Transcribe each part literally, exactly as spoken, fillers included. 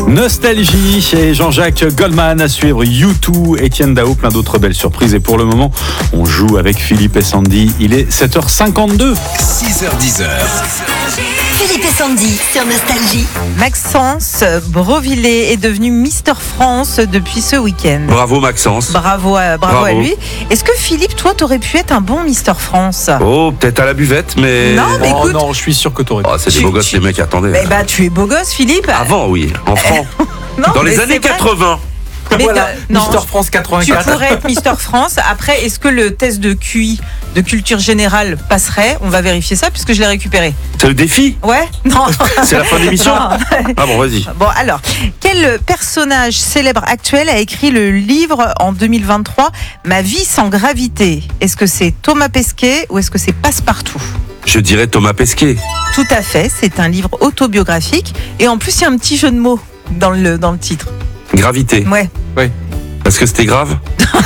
Nostalgie et Jean-Jacques Goldman à suivre, U deux, Étienne Dao, plein d'autres belles surprises. Et pour le moment, on joue avec Philippe et Sandy. Il est sept heures cinquante-deux. six heures dix. Philippe et Sandy sur Nostalgie. Maxence Brovillet est devenu Mister France depuis ce week-end. Bravo Maxence. Bravo, à, bravo, Bravo. à lui. Est-ce que Philippe, toi, t'aurais pu être un bon Mister France? Oh, peut-être à la buvette, mais... Non, mais Oh écoute, non, je suis sûr que t'aurais. Oh, c'est des Tu- beaux gosses tu- les mecs, attendez. eh ben, tu es beau gosse, Philippe. Avant, oui, en franc. Non, Dans mais les c'est années vrai. quatre-vingts. Mais Voilà, non, Mister France tu quatre-vingt-quatre. pourrais être Mister France. Après, est-ce que le test de Q I, de culture générale, passerait? On va vérifier ça puisque je l'ai récupéré. C'est le défi. Ouais? Non. C'est la fin de l'émission. Non. Ah bon, vas-y. Bon, alors, quel personnage célèbre actuel a écrit le livre en deux mille vingt-trois, Ma vie sans gravité? Est-ce que c'est Thomas Pesquet ou est-ce que c'est Passepartout? Je dirais Thomas Pesquet. Tout à fait, c'est un livre autobiographique et en plus, il y a un petit jeu de mots dans le, dans le titre. Gravité. Ouais. Parce que c'était grave.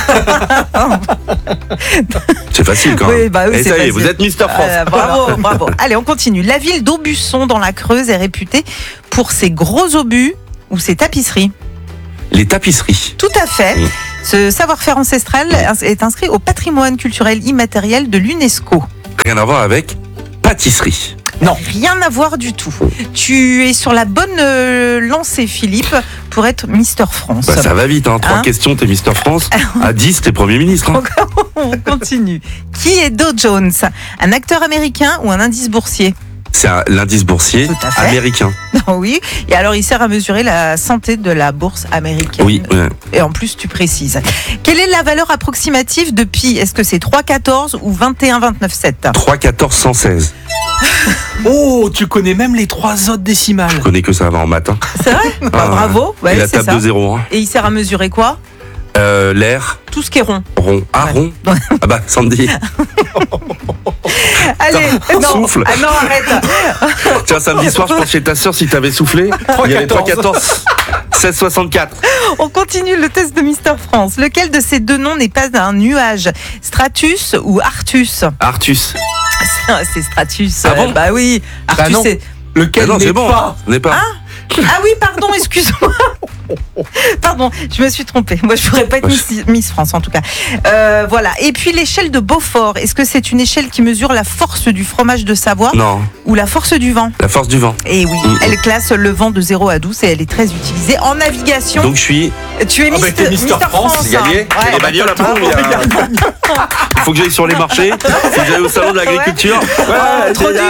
C'est facile quand même. Oui, bah oui, Et c'est ça y est, facile. vous êtes Mister France. Euh, bravo, bravo. Allez, on continue. La ville d'Aubusson, dans la Creuse, est réputée pour ses gros obus ou ses tapisseries. Les tapisseries. Tout à fait. Mm. Ce savoir-faire ancestral est inscrit au patrimoine culturel immatériel de l'UNESCO. Rien à voir avec pâtisserie. Non. Rien à voir du tout. Tu es sur la bonne euh, lancée, Philippe, pour être Mister France. Bah, ça va vite, hein. Trois Hein questions, t'es Mister France. À dix, t'es Premier ministre. Hein. On continue. Qui est Dow Jones? Un acteur américain ou un indice boursier? C'est un- l'indice boursier Tout à fait. américain. Oui. Et alors, il sert à mesurer la santé de la bourse américaine. Oui, ouais. Et en plus, tu précises. Quelle est la valeur approximative de pi? Est-ce que c'est trois virgule quatorze ou vingt et un virgule vingt-neuf sept? trois quatorze cent seize. Oh, tu connais même les trois autres décimales. Je connais que ça va en matin. C'est vrai? Bah, Ah, bravo. Ouais, Et la c'est table ça. de zéro. Hein. Et il sert à mesurer quoi? Euh, L'air Tout ce qui est rond. rond. Ah, Ouais. rond. Ah bah, Sandy. Allez, Attends, non. souffle. Ah non, arrête. Tiens, samedi soir, je pense chez ta sœur, si t'avais soufflé, il y avait trois quatorze seize soixante-quatre. On continue le test de Mister France. Lequel de ces deux noms n'est pas un nuage? Stratus ou Artus? Artus. C'est Stratus. Ah bon? Euh, bah oui. Artus, non. c'est. Lequel Ah non, n'est c'est bon. pas. N'est pas. Ah oui, pardon, excuse-moi. Pardon, je me suis trompée. Moi, je pourrais pas être Miss, Miss France, en tout cas. Euh, voilà. Et puis, l'échelle de Beaufort. Est-ce que c'est une échelle qui mesure la force du fromage de Savoie Non, ou la force du vent? la force du vent. Et oui, Mm. elle classe le vent de zéro à douze et elle est très utilisée en navigation. Donc je suis. tu es Ah bah, Mister, t'es Mister France, J'ai gagné. hein. Il y a Ouais. les bagnoles après. Il y a- Il faut que j'aille sur les marchés. Il faut que j'aille au salon de l'agriculture. Ah, trop dur.